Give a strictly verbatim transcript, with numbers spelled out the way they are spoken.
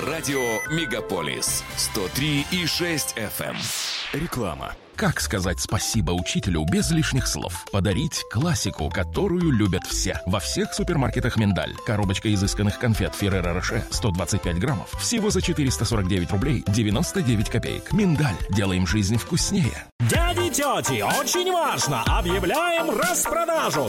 Радио Мегаполис сто три и шесть эф эм. Реклама. Как сказать спасибо учителю без лишних слов? Подарить классику, которую любят все. Во всех супермаркетах «Миндаль». Коробочка изысканных конфет «Ферреро Роше» сто двадцать пять граммов. Всего за четыреста сорок девять рублей девяносто девять копеек. «Миндаль». Делаем жизнь вкуснее. Дяди, тети, очень важно! Объявляем распродажу!